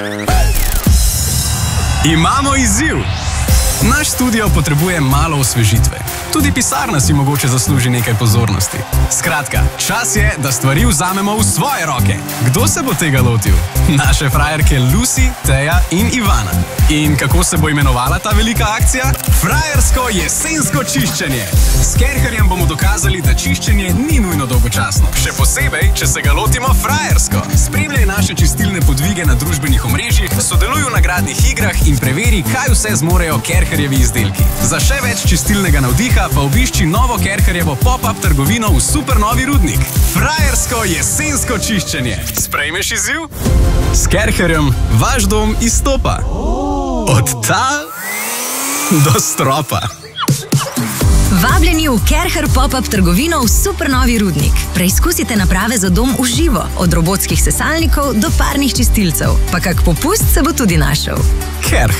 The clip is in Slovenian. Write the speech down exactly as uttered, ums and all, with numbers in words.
Imamo izziv! Naš studio potrebuje malo osvežitve. Tudi pisarna si mogoče zasluži nekaj pozornosti. Skratka, čas je, da stvari vzamemo v svoje roke. Kdo se bo tega lotil? Naše frajerke Lucy, Teja in Ivana. In kako se bo imenovala ta velika akcija? Frajersko jesensko čiščenje. S Kerherjem bomo dokazali, da čiščenje ni nujno dolgočasno. Še posebej, če se ga lotimo frajersko. Spremljaj naše čistilne podvige na družbenih omrežjih, sodeluj v nagradnih igrah in preveri, kaj vse zmorejo Kerherjevi izdelki. Za še več čistilnega navdiha pa obišči novo Kerherjevo pop-up trgovino v super novi Rudnik. Frajersko jesensko čiščenje. Sprejmeš izziv? S Kerherjem vaš dom izstopa. Od tal do stropa. Vabljeni v Kerher pop-up trgovino v super novi Rudnik. Preizkusite naprave za dom v živo, od robotskih sesalnikov do parnih čistilcev. Pa kak popust se bo tudi našel. Kerher.